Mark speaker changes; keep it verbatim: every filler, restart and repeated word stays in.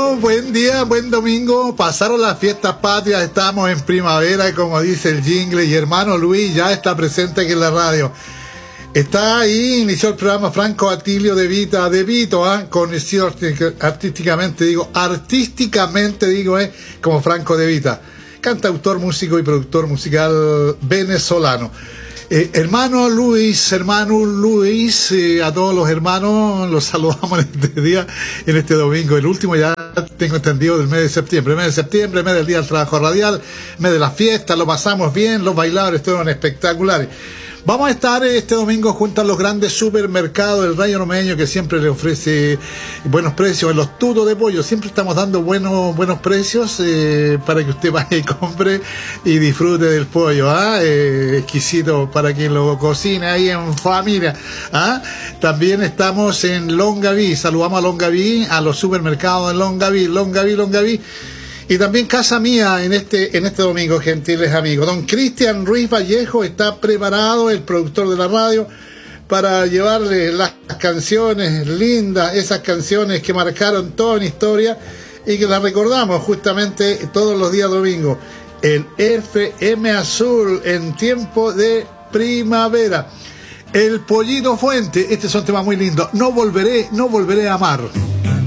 Speaker 1: Bueno, buen día, buen domingo. Pasaron las fiestas patrias, estamos en primavera, como dice el jingle, y hermano Luis ya está presente aquí en la radio. Está ahí, inició el programa Franco Atilio De Vita, De Vito, ¿eh? Conocido artísticamente, digo, artísticamente digo, eh, como Franco De Vita, cantautor, músico y productor musical venezolano. Eh, hermano Luis, hermano Luis, eh, a todos los hermanos los saludamos en este día, en este domingo, el último ya tengo entendido del mes de septiembre, mes de septiembre, mes del Día del Trabajo Radial, mes de las fiestas, lo pasamos bien, los bailadores estuvieron espectaculares. Vamos a estar este domingo junto a los grandes supermercados del Rayo Nomeño, que siempre le ofrece buenos precios en los tutos de pollo. Siempre estamos dando buenos buenos precios eh, para que usted vaya y compre y disfrute del pollo, ¿ah? eh, exquisito para quien lo cocine ahí en familia, ¿ah? También estamos en Longaví, saludamos a Longaví, a los supermercados de Longaví, Longaví, Longaví. Y también Casa Mía en este en este domingo, gentiles amigos. Don Cristian Ruiz Vallejo está preparado, el productor de la radio, para llevarle las canciones lindas, esas canciones que marcaron toda una historia y que las recordamos justamente todos los días domingos. El F M Azul en tiempo de primavera. El Pollito Fuente, este es un tema muy lindo. No volveré, no volveré a amar.